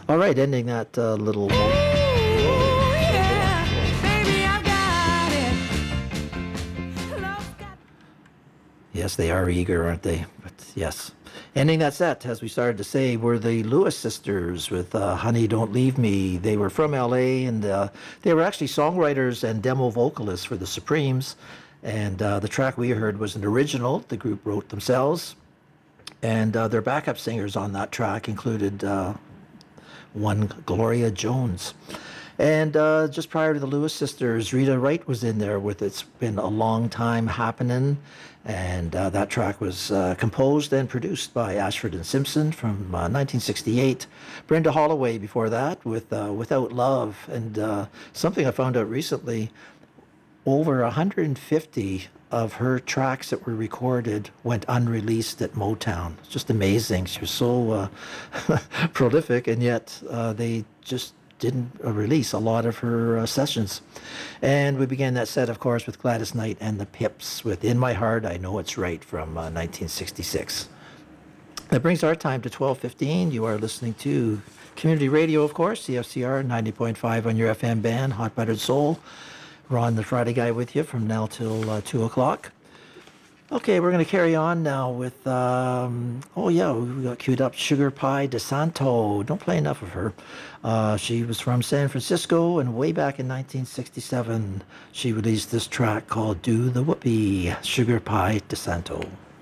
All right, ending that little. Yeah, baby, I've got it. Yes, they are eager, aren't they? But yes. Ending that set, as we started to say, were the Lewis sisters with Honey, Don't Leave Me. They were from LA, and they were actually songwriters and demo vocalists for the Supremes. And the track we heard was an original the group wrote themselves. And their backup singers on that track included one Gloria Jones. And just prior to the Lewis sisters, Rita Wright was in there with It's Been a Long Time Happening. And that track was composed and produced by Ashford and Simpson from 1968. Brenda Holloway before that with Without Love. And something I found out recently, over 150 of her tracks that were recorded went unreleased at Motown. It's just amazing. She was so prolific, and yet they just didn't release a lot of her sessions. And we began that set, of course, with Gladys Knight and the Pips with In My Heart, I Know It's Right from 1966. That brings our time to 12:15. You are listening to Community Radio, of course, CFCR 90.5 on your FM band, Hot Buttered Soul. Ron, the Friday guy, with you from now till 2 o'clock. Okay, we're going to carry on now with, we got queued up Sugar Pie DeSanto. Don't play enough of her. She was from San Francisco, and way back in 1967, she released this track called Do the Whoopee, Sugar Pie DeSanto.